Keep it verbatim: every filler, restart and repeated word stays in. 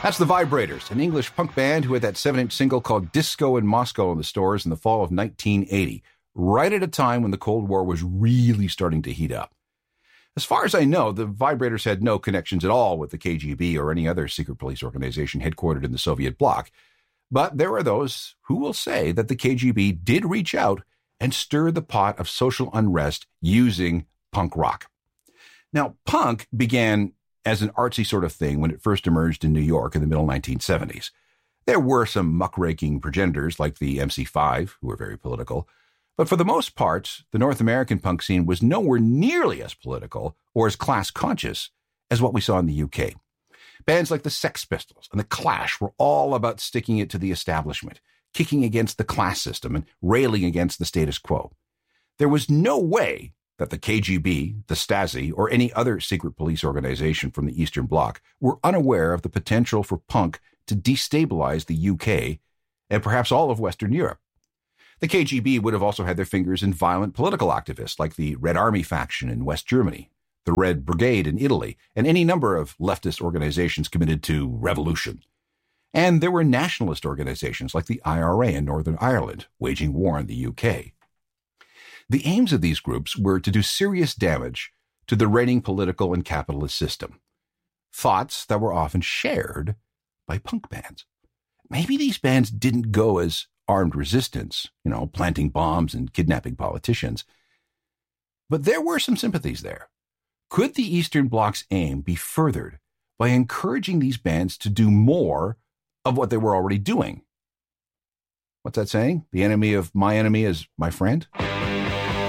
That's the Vibrators, an English punk band who had that seven-inch single called Disco in Moscow in the stores in the fall of nineteen eighty, right at a time when the Cold War was really starting to heat up. As far as I know, the Vibrators had no connections at all with the K G B or any other secret police organization headquartered in the Soviet bloc. But there are those who will say that the K G B did reach out and stir the pot of social unrest using punk rock. Now, punk began as an artsy sort of thing when it first emerged in New York in the middle nineteen seventies. There were some muckraking progenitors like the M C five, who were very political, but for the most part, the North American punk scene was nowhere nearly as political or as class-conscious as what we saw in the U K. Bands like the Sex Pistols and the Clash were all about sticking it to the establishment, kicking against the class system and railing against the status quo. There was no way that the K G B, the Stasi, or any other secret police organization from the Eastern Bloc were unaware of the potential for punk to destabilize the U K and perhaps all of Western Europe. The K G B would have also had their fingers in violent political activists like the Red Army faction in West Germany, the Red Brigade in Italy, and any number of leftist organizations committed to revolution. And there were nationalist organizations like the I R A in Northern Ireland, waging war in the U K. The aims of these groups were to do serious damage to the reigning political and capitalist system, thoughts that were often shared by punk bands. Maybe these bands didn't go as armed resistance, you know, planting bombs and kidnapping politicians, but there were some sympathies there. Could the Eastern Bloc's aim be furthered by encouraging these bands to do more of what they were already doing? What's that saying? The enemy of my enemy is my friend?